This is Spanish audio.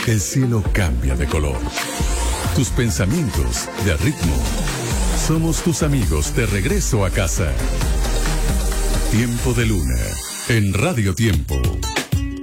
el cielo cambia de color. Tus pensamientos de ritmo. Somos tus amigos de regreso a casa. Tiempo de Luna, en Radio Tiempo.